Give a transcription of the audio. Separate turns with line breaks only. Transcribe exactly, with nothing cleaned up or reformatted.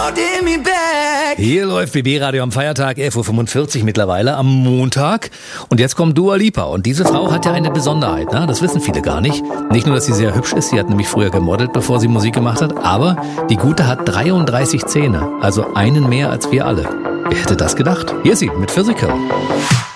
holding me back.
Hier läuft B B-Radio am Feiertag, elf Uhr fünfundvierzig mittlerweile, am Montag. Und jetzt kommt Dua Lipa. Und diese Frau hat ja eine Besonderheit, ne? Das wissen viele gar nicht. Nicht nur, dass sie sehr hübsch ist, sie hat nämlich früher gemodelt, bevor sie Musik gemacht hat, aber die Gute hat dreiunddreißig Zähne, also einen mehr als wir alle. Wer hätte das gedacht? Hier ist sie mit Physical.